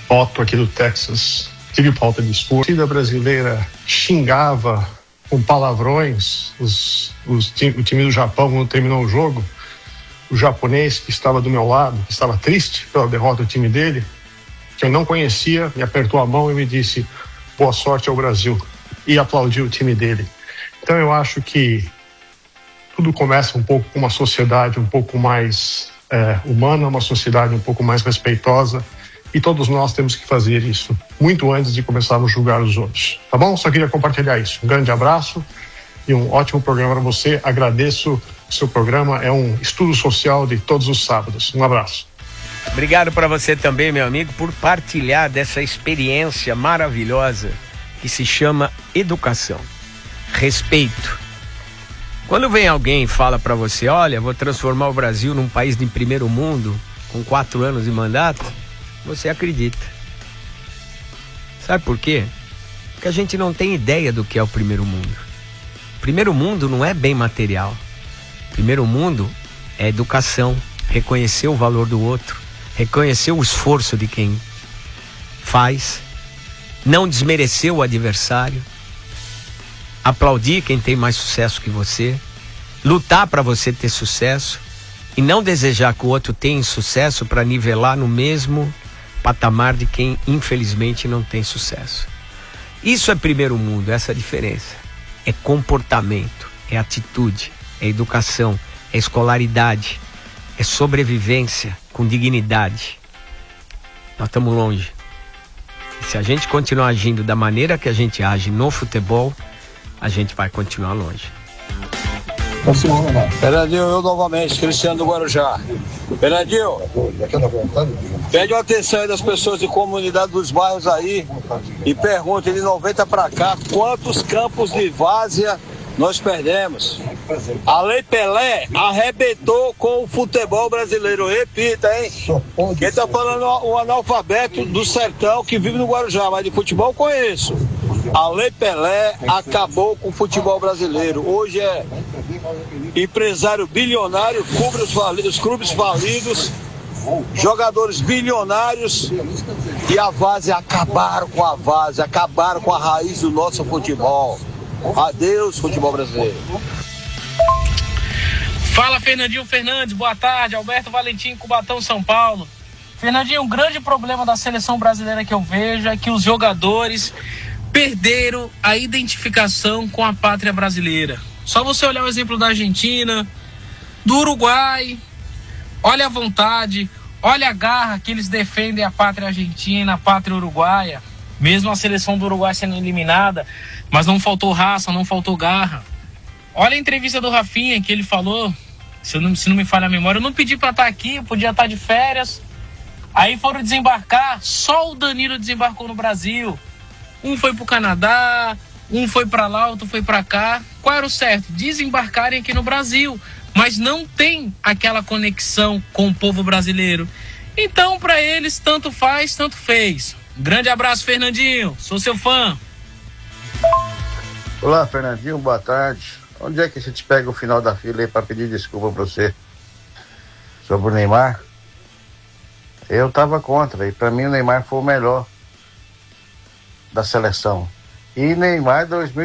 Otto aqui do Texas. Tive falta de esforço. A torcida brasileira xingava com palavrões o time do Japão quando terminou o jogo. O japonês que estava do meu lado, que estava triste pela derrota do time dele, que eu não conhecia, me apertou a mão e me disse boa sorte ao Brasil, e aplaudiu o time dele. Então eu acho que tudo começa um pouco com uma sociedade um pouco mais humana, uma sociedade um pouco mais respeitosa, e todos nós temos que fazer isso muito antes de começarmos a julgar os outros, tá bom? Só queria compartilhar isso. Um grande abraço e um ótimo programa para você. Agradeço o seu programa, é um estudo social de todos os sábados. Um abraço. Obrigado para você também, meu amigo, por partilhar dessa experiência maravilhosa que se chama educação, respeito. Quando vem alguém e fala para você, olha, vou transformar o Brasil num país de primeiro mundo, com 4 anos de mandato, você acredita. Sabe por quê? Porque a gente não tem ideia do que é o primeiro mundo. O primeiro mundo não é bem material. O primeiro mundo é educação, reconhecer o valor do outro, reconhecer o esforço de quem faz, não desmerecer o adversário, aplaudir quem tem mais sucesso que você, lutar para você ter sucesso e não desejar que o outro tenha sucesso para nivelar no mesmo patamar de quem infelizmente não tem sucesso. Isso é primeiro mundo, essa é a diferença. É comportamento, é atitude, é educação, é escolaridade, é sobrevivência com dignidade. Nós estamos longe. E se a gente continuar agindo da maneira que a gente age no futebol, a gente vai continuar longe. Fernandinho, eu novamente, Cristiano do Guarujá. Fernandinho, pede a atenção aí das pessoas de comunidade dos bairros aí e pergunta de 90 para cá quantos campos de várzea nós perdemos. A Lei Pelé arrebentou com o futebol brasileiro. Repita, hein? Quem tá falando o analfabeto do sertão que vive no Guarujá, mas de futebol conheço. A Lei Pelé acabou com o futebol brasileiro. Hoje é empresário bilionário, os clubes falidos, jogadores bilionários e a várzea acabaram com a várzea, acabaram com a raiz do nosso futebol. Adeus, futebol brasileiro. Fala, Fernandinho Fernandes, boa tarde. Alberto Valentim, Cubatão, São Paulo. Fernandinho, um grande problema da seleção brasileira que eu vejo é que os jogadores perderam a identificação com a pátria brasileira. Só você olhar o exemplo da Argentina, do Uruguai, olha a vontade, olha a garra que eles defendem a pátria argentina, a pátria uruguaia. Mesmo a seleção do Uruguai sendo eliminada, mas não faltou raça, não faltou garra. Olha a entrevista do Rafinha que ele falou, se não me falha a memória, eu não pedi para estar aqui, eu podia estar de férias. Aí foram desembarcar, só o Danilo desembarcou no Brasil. Um foi pro Canadá, um foi para lá, outro foi para cá. Qual era o certo? Desembarcarem aqui no Brasil, mas não tem aquela conexão com o povo brasileiro. Então, para eles, tanto faz, tanto fez. Um grande abraço, Fernandinho. Sou seu fã. Olá, Fernandinho. Boa tarde. Onde é que a gente pega o final da fila aí para pedir desculpa para você sobre o Neymar? Eu tava contra. E para mim o Neymar foi o melhor da seleção. E Neymar 2000